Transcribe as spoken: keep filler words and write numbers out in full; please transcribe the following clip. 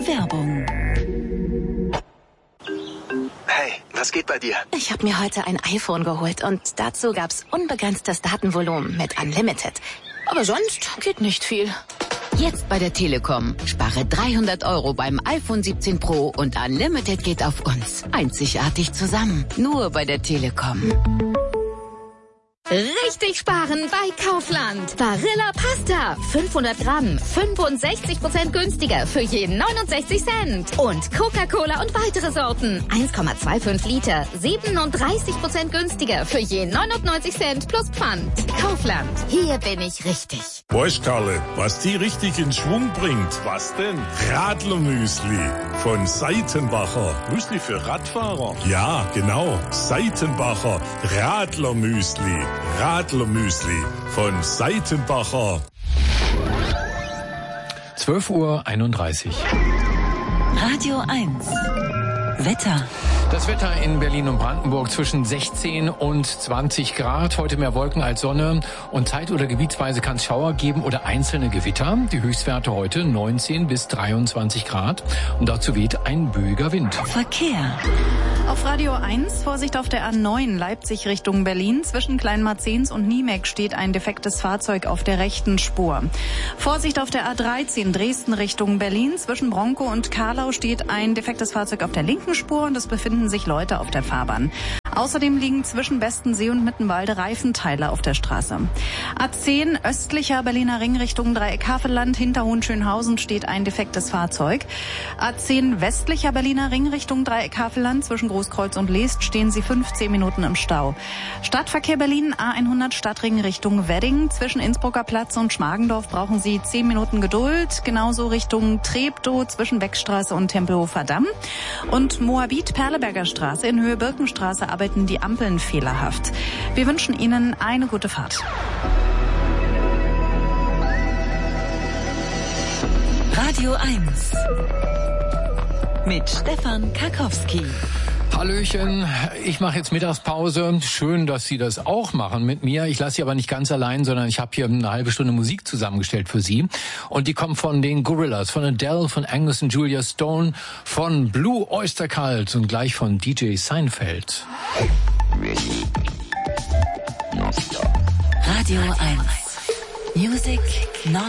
Werbung. Hey, was geht bei dir? Ich habe mir heute ein iPhone geholt und dazu gab's unbegrenztes Datenvolumen mit Unlimited. Aber sonst geht nicht viel. Jetzt bei der Telekom. Spare dreihundert Euro beim iPhone siebzehn Pro und Unlimited geht auf uns. Einzigartig zusammen. Nur bei der Telekom. Richtig sparen bei Kaufland. Barilla Pasta. fünfhundert Gramm. fünfundsechzig Prozent günstiger für jeden neunundsechzig Cent. Und Coca-Cola und weitere Sorten. eins Komma fünfundzwanzig Liter. siebenunddreißig Prozent günstiger für jeden neunundneunzig Cent plus Pfand. Kaufland. Hier bin ich richtig. Weißt, Karle, was die richtig in Schwung bringt? Was denn? Radlermüsli von Seitenbacher. Müsli für Radfahrer? Ja, genau. Seitenbacher Radlermüsli. Radlermüsli von Seitenbacher. zwölf Uhr einunddreißig. Radio eins. Wetter. Das Wetter in Berlin und Brandenburg zwischen sechzehn und zwanzig Grad. Heute mehr Wolken als Sonne. Und zeit- oder gebietsweise kann es Schauer geben oder einzelne Gewitter. Die Höchstwerte heute neunzehn bis dreiundzwanzig Grad. Und dazu weht ein böiger Wind. Verkehr. Auf Radio eins, Vorsicht auf der A neun, Leipzig Richtung Berlin. Zwischen Kleinmarzens und Niemek steht ein defektes Fahrzeug auf der rechten Spur. Vorsicht auf der A dreizehn, Dresden Richtung Berlin. Zwischen Bronkow und Karlau steht ein defektes Fahrzeug auf der linken Spur und es befinden sich Leute auf der Fahrbahn. Außerdem liegen zwischen Bestensee und Mittenwalde Reifenteile auf der Straße. A zehn, östlicher Berliner Ring Richtung Dreieck-Havelland. Hinter Hohenschönhausen steht ein defektes Fahrzeug. A zehn, westlicher Berliner Ring Richtung Dreieck-Havelland. Zwischen Großkreuz und Leest stehen Sie fünfzehn Minuten im Stau. Stadtverkehr Berlin, A hundert Stadtring Richtung Wedding. Zwischen Innsbrucker Platz und Schmargendorf brauchen Sie zehn Minuten Geduld. Genauso Richtung Treptow zwischen Beckstraße und Tempelhofer Damm. Und Moabit Perleberger Straße in Höhe Birkenstraße arbeiten die Ampeln fehlerhaft. Wir wünschen Ihnen eine gute Fahrt. Radio eins. Mit Stefan Karkowski. Hallöchen, ich mache jetzt Mittagspause. Schön, dass Sie das auch machen mit mir. Ich lasse Sie aber nicht ganz allein, sondern ich habe hier eine halbe Stunde Musik zusammengestellt für Sie. Und die kommt von den Gorillaz, von Adele, von Angus und Julia Stone, von Blue Oyster Cult und gleich von D J Seinfeld. Radio eins. Music non